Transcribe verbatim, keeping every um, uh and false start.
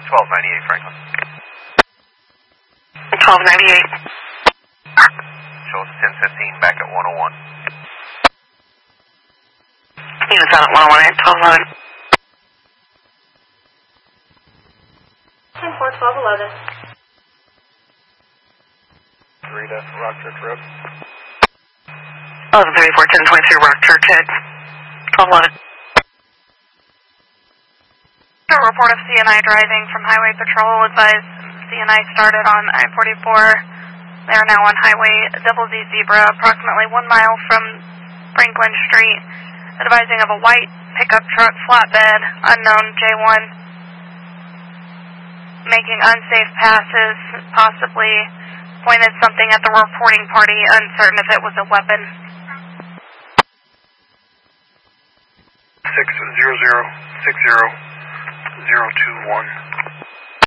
twelve ninety-eight, Franklin. twelve ninety-eight. Shows ten fifteen back at one oh one. Units out at one oh one, twelve eleven. ten four, twelve eleven. Rita, Rock Church Road. eleven thirty-four, ten twenty-three, Rock Church, head twelve eleven. A report of C N I driving from Highway Patrol. Advise C N I started on I forty-four. They are now on Highway Double Z Zebra, approximately one mile from Franklin Street. Advising of a white pickup truck flatbed, unknown J one, making unsafe passes, possibly pointed something at the reporting party, uncertain if it was a weapon. six zero zero six zero zero two one.